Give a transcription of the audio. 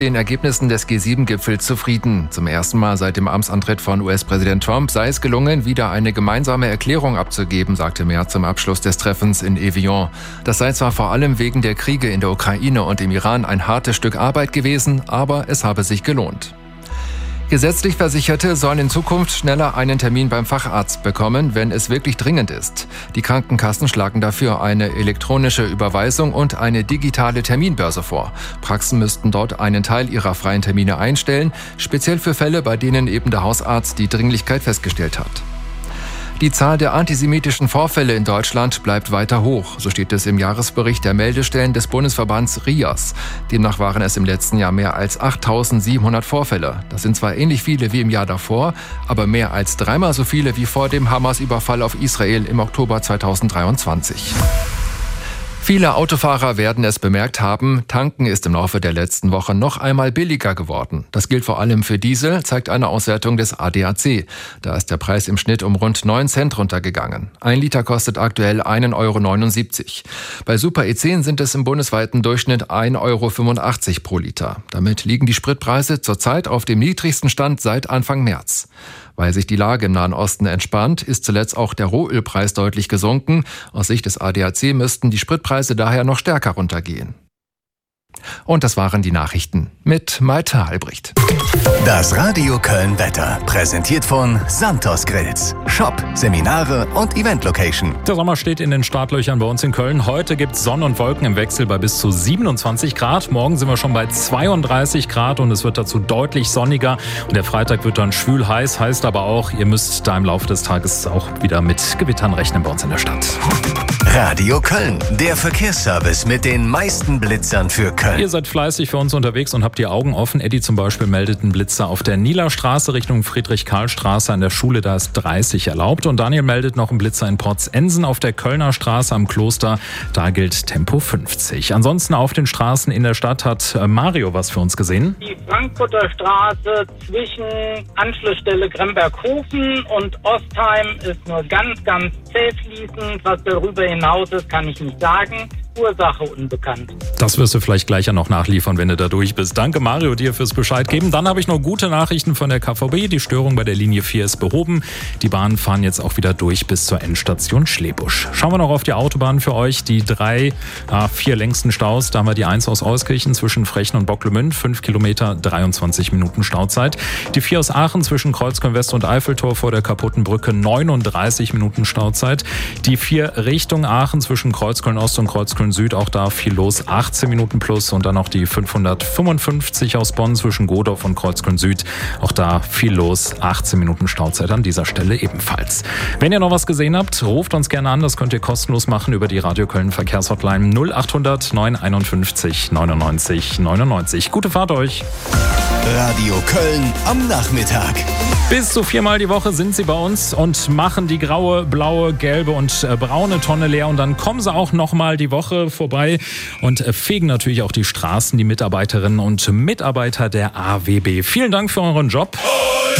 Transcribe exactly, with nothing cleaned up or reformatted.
Den Ergebnissen des G sieben Gipfels zufrieden. Zum ersten Mal seit dem Amtsantritt von U S-Präsident Trump sei es gelungen, wieder eine gemeinsame Erklärung abzugeben, sagte Merz zum Abschluss des Treffens in Evian. Das sei zwar vor allem wegen der Kriege in der Ukraine und im Iran ein hartes Stück Arbeit gewesen, aber es habe sich gelohnt. Gesetzlich Versicherte sollen in Zukunft schneller einen Termin beim Facharzt bekommen, wenn es wirklich dringend ist. Die Krankenkassen schlagen dafür eine elektronische Überweisung und eine digitale Terminbörse vor. Praxen müssten dort einen Teil ihrer freien Termine einstellen, speziell für Fälle, bei denen eben der Hausarzt die Dringlichkeit festgestellt hat. Die Zahl der antisemitischen Vorfälle in Deutschland bleibt weiter hoch, so steht es im Jahresbericht der Meldestellen des Bundesverbands R I A S. Demnach waren es im letzten Jahr mehr als achttausendsiebenhundert Vorfälle. Das sind zwar ähnlich viele wie im Jahr davor, aber mehr als dreimal so viele wie vor dem Hamas-Überfall auf Israel im Oktober zweitausenddreiundzwanzig. Viele Autofahrer werden es bemerkt haben, tanken ist im Laufe der letzten Woche noch einmal billiger geworden. Das gilt vor allem für Diesel, zeigt eine Auswertung des A D A C. Da ist der Preis im Schnitt um rund neun Cent runtergegangen. Ein Liter kostet aktuell ein Euro neunundsiebzig. Bei Super E zehn sind es im bundesweiten Durchschnitt ein Euro fünfundachtzig pro Liter. Damit liegen die Spritpreise zurzeit auf dem niedrigsten Stand seit Anfang März. Weil sich die Lage im Nahen Osten entspannt, ist zuletzt auch der Rohölpreis deutlich gesunken. Aus Sicht des A D A C müssten die Spritpreise daher noch stärker runtergehen. Und das waren die Nachrichten mit Malte Albrecht. Das Radio Köln Wetter, präsentiert von Santos Grills. Shop, Seminare und Event-Location. Der Sommer steht in den Startlöchern bei uns in Köln. Heute gibt es Sonne und Wolken im Wechsel bei bis zu siebenundzwanzig Grad. Morgen sind wir schon bei zweiunddreißig Grad und es wird dazu deutlich sonniger. Und der Freitag wird dann schwül heiß, heißt aber auch, ihr müsst da im Laufe des Tages auch wieder mit Gewittern rechnen bei uns in der Stadt. Radio Köln, der Verkehrsservice mit den meisten Blitzern für Köln. Ihr seid fleißig für uns unterwegs und habt die Augen offen. Eddie zum Beispiel meldet einen Blitzer auf der Nieler-Straße Richtung Friedrich-Karl-Straße an der Schule. Da ist dreißig erlaubt. Und Daniel meldet noch einen Blitzer in Porzensen auf der Kölner Straße am Kloster. Da gilt Tempo fünfzig. Ansonsten auf den Straßen in der Stadt hat Mario was für uns gesehen. Die Frankfurter Straße zwischen Anschlussstelle Gremberghofen und Ostheim ist nur ganz, ganz zäh fließend. Was darüber hinaus ist, kann ich nicht sagen. Ursache unbekannt. Das wirst du vielleicht gleich ja noch nachliefern, wenn du da durch bist. Danke Mario dir fürs Bescheid geben. Dann habe ich noch gute Nachrichten von der K V B. Die Störung bei der Linie vier ist behoben. Die Bahnen fahren jetzt auch wieder durch bis zur Endstation Schlebusch. Schauen wir noch auf die Autobahn für euch. Die drei, ah, vier längsten Staus. Da haben wir die eins aus Euskirchen zwischen Frechen und Bocklemünd. fünf Kilometer, dreiundzwanzig Minuten Stauzeit. Die vier aus Aachen zwischen Kreuzköln West und Eiffeltor vor der kaputten Brücke. neununddreißig Minuten Stauzeit. Die vier Richtung Aachen zwischen Kreuzköln Ost und Kreuzköln Süd, auch da viel los, achtzehn Minuten plus. Und dann noch die fünfhundertfünfundfünfzig aus Bonn zwischen Godorf und Kreuzköln Süd, auch da viel los, achtzehn Minuten Stauzeit an dieser Stelle ebenfalls. Wenn ihr noch was gesehen habt, ruft uns gerne an, das könnt ihr kostenlos machen über die Radio Köln Verkehrshotline null achthundert neun einundfünfzig neunundneunzig neunundneunzig. Gute Fahrt euch! Radio Köln am Nachmittag. Bis zu viermal die Woche sind sie bei uns und machen die graue, blaue, gelbe und äh, braune Tonne leer. Und dann kommen sie auch nochmal die Woche vorbei und äh, fegen natürlich auch die Straßen, die Mitarbeiterinnen und Mitarbeiter der A W B. Vielen Dank für euren Job.